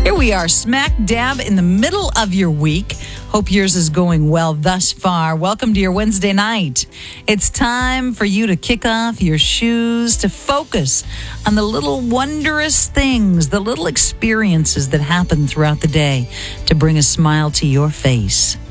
Here we are, smack dab in the middle of your week. Hope yours is going well thus far. Welcome to your Wednesday night. It's time for you to kick off your shoes, to focus on the little wondrous things, the little experiences that happen throughout the day to bring a smile to your face.